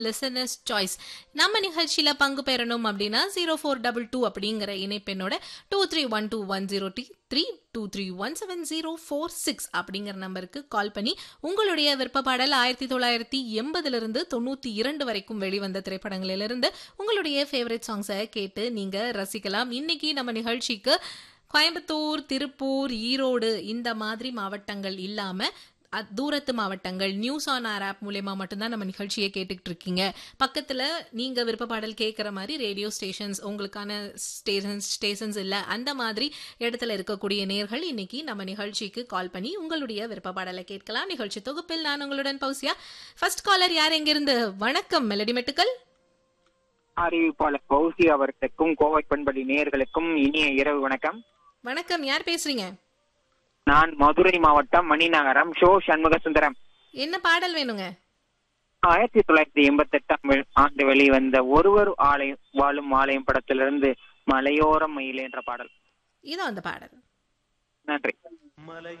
Listeners choice. நம்ம நிகழ்ச்சியில பங்கு பெறணும் அப்படின்னா 0422 அப்படிங்கிற இணைப்பெண்ணோட 231210T3 231704 அப்படிங்கிற நம்பருக்கு கால் பண்ணி உங்களுடைய விருப்ப பாடல் 1980 92 வரைக்கும் வெளிவந்த திரைப்படங்களிலிருந்து உங்களுடைய ஃபேவரட் சாங்ஸை கேட்டு நீங்க ரசிக்கலாம். இன்னைக்கு நம்ம நிகழ்ச்சிக்கு கோயம்புத்தூர், திருப்பூர், ஈரோடு இந்த மாதிரி மாவட்டங்கள் இல்லாம தூரத்து மாவட்டங்கள் நியூஸ் ஆன் ஆர் ஆப் மூலமா மட்டும்தான் நம்ம நிகழ்ச்சியை கேட்டுக்கிட்டு இருக்கீங்க. பக்கத்துல நீங்க விருப்ப பாடல் கேட்கிற மாதிரி ரேடியோ ஸ்டேஷன்ஸ், உங்களுக்கான ஸ்டேஷன்ஸ் இல்ல அந்த மாதிரி இடத்துல இருக்கக்கூடிய நேர்கள் இன்னைக்கு நம்ம நிகழ்ச்சிக்கு கால் பண்ணி உங்களுடைய விருப்ப பாடலை கேட்கலாம். நிகழ்ச்சி தொகுப்பில் நான் உங்களுடன் பௌசியா. ஃபர்ஸ்ட் காலர் யார், எங்கிருந்து? வணக்கம் மெலடி மெட்டுக்கள். அறிவிப்பாளர் பௌசி அவர்களுக்கும் கோவை பண்படி நேயர்களுக்கும் இனிய இரவு வணக்கம். வணக்கம், யார் பேசுறீங்க? நான் மதுரை மாவட்டம் மணிநகரம் ஷோ சண்முக சுந்தரம். என்ன பாடல் வேணுங்க? 1988 ஆண்டு வெளிவந்த ஒருவர் வாழும் ஆலயம் படத்திலிருந்து மலையோரம் மயிலே என்ற பாடல். இதோ அந்த பாடல். நன்றி.